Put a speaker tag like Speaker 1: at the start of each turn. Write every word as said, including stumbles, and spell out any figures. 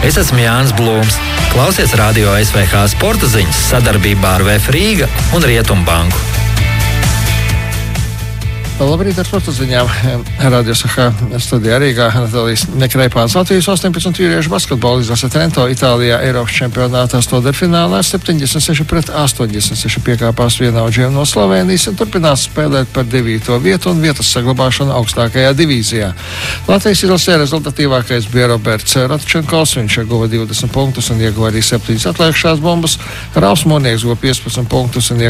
Speaker 1: Es esmu Jānis Blūms. Klausies Radio S V H sporta ziņas sadarbībā ar V F Rīga un Rietumbanku.
Speaker 2: Labrīt ar sporta ziņām. Radio S V H studijā Rīgā Natālijas Nekreipāns. Latvijas astoņpadsmit vīriešu basketbola izlase Trento Itālijā Eiropas čempionātā stoderfinālā septiņdesmit seši pret astoņdesmit seši piekāpās vienaudžiem no Slovēnijas un turpinās spēlēt par devīto vietu un vietas saglabāšanu augstākajā divīzijā. Latvijas izlasē rezultatīvākais bija Roberts Ratčenkovs. Viņš guva divdesmit punktus un ieguva arī septiņas atlikušās bumbas. Ralfs Monieks guva piecpadsmit punktus un